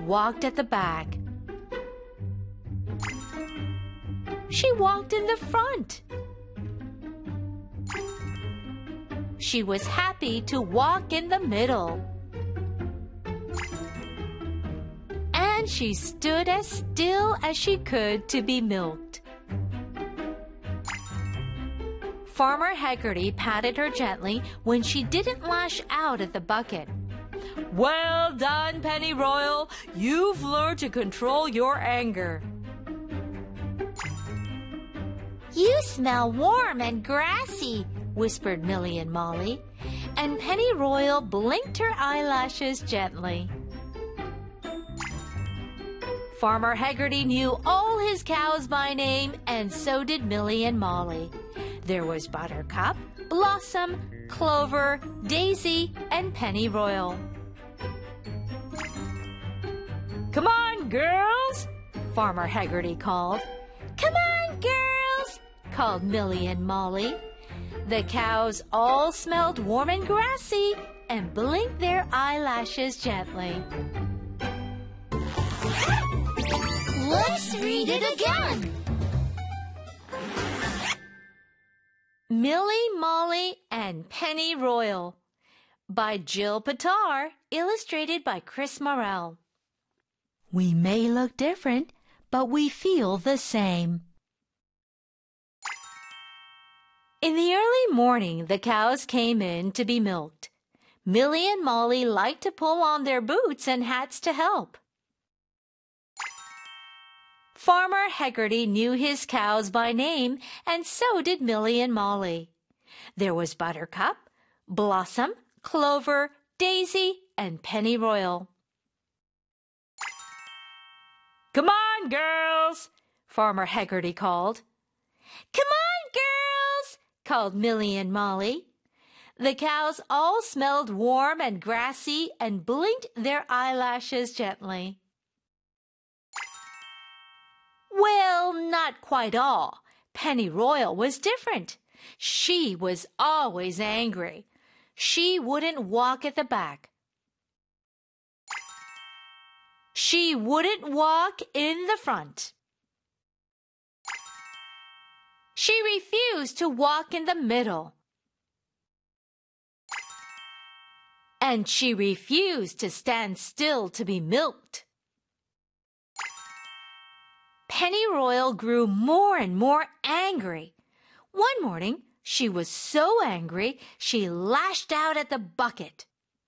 walked at the back. She walked in the front. She was happy to walk in the middle. And she stood as still as she could to be milked. Farmer Haggerty patted her gently when she didn't lash out at the bucket. "Well done, Pennyroyal. You've learned to control your anger." "You smell warm and grassy," whispered Milly and Molly, and Pennyroyal blinked her eyelashes gently. Farmer Haggerty knew all his cows by name, and so did Milly and Molly. There was Buttercup, Blossom, Clover, Daisy, and Pennyroyal. "Come on, girls!" Farmer Haggerty called. "Come on, girls!" called Milly and Molly. The cows all smelled warm and grassy and blinked their eyelashes gently. Let's read it again. Milly, Molly, and Pennyroyal by Jill Pitar, illustrated by Chris Morrell. We may look different, but we feel the same. In the early morning, the cows came in to be milked. Milly and Molly liked to pull on their boots and hats to help. Farmer Haggerty knew his cows by name, and so did Milly and Molly. There was Buttercup, Blossom, Clover, Daisy, and Pennyroyal. "Come on, girls!" Farmer Haggerty called. "Come on, girls!" called Milly and Molly. The cows all smelled warm and grassy and blinked their eyelashes gently. Well, not quite all. Pennyroyal was different. She was always angry. She wouldn't walk at the back. She wouldn't walk in the front. She refused to walk in the middle. And she refused to stand still to be milked. Pennyroyal grew more and more angry. One morning, she was so angry she lashed out at the bucket.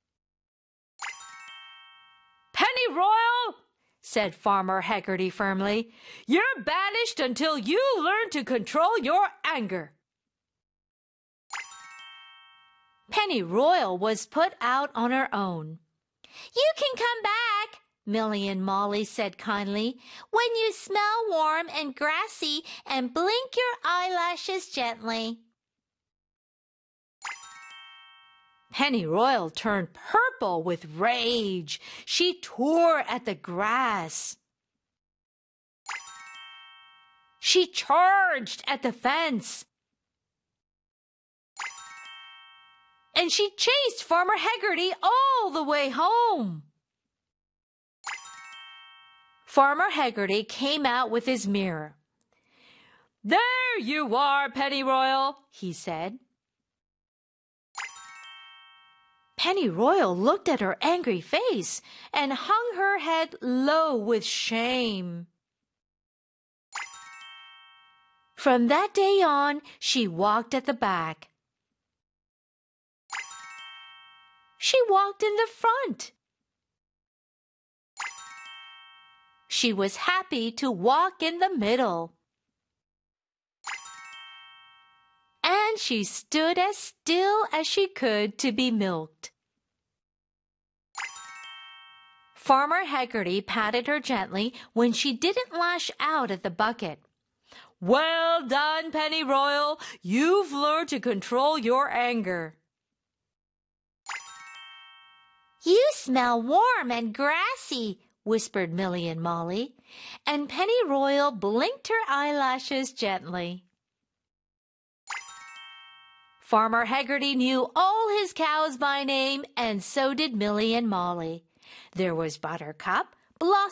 "Pennyroyal," said Farmer Haggerty firmly, "you're banished until you learn to control your anger." Pennyroyal was put out on her own. "You can come back," Milly and Molly said kindly, "when you smell warm and grassy and blink your eyelashes gently." Pennyroyal turned purple with rage. She tore at the grass. She charged at the fence. And she chased Farmer Haggerty all the way home. Farmer Haggerty came out with his mirror. "There you are, Pennyroyal," he said. Pennyroyal looked at her angry face and hung her head low with shame. From that day on, she walked at the back. She walked in the front. She was happy to walk in the middle. And she stood as still as she could to be milked. Farmer Haggerty patted her gently when she didn't lash out at the bucket. "Well done, Pennyroyal. You've learned to control your anger." "You smell warm and grassy," whispered Milly and Molly, and Pennyroyal blinked her eyelashes gently. Farmer Haggerty knew all his cows by name, and so did Milly and Molly. There was Buttercup, Blossom